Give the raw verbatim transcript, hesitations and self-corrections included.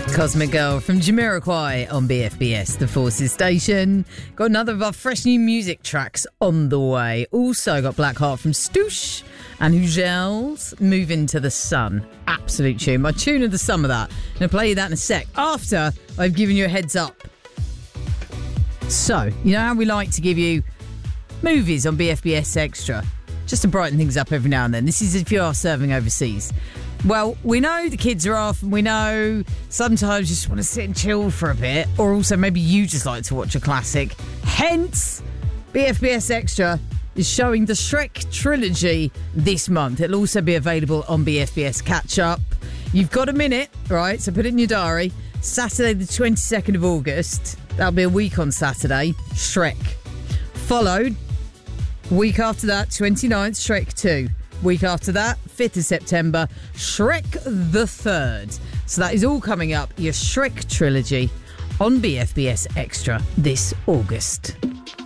Cosmic Girl from Jamiroquai on B F B S, the Forces station. Got another of our fresh new music tracks on the way. Also got Blackheart from Stoosh and Hugel's Move Into the Sun. Absolute tune. My tune of the summer, that. I'm going to play you that in a sec after I've given you a heads up. So, you know how we like to give you movies on B F B S Extra? Just to brighten things up every now and then. This is if you are serving overseas. Well, we know the kids are off and we know sometimes you just want to sit and chill for a bit, or also maybe you just like to watch a classic. Hence, B F B S Extra is showing the Shrek trilogy this month. It'll also be available on B F B S Catch Up. You've got a minute, right? So put it in your diary. Saturday the twenty-second of August. That'll be a week on Saturday. Shrek. Followed, week after that, twenty-ninth, Shrek two. Week after that, fifth of September, Shrek the third. So that is all coming up, your Shrek trilogy on B F B S Extra this August.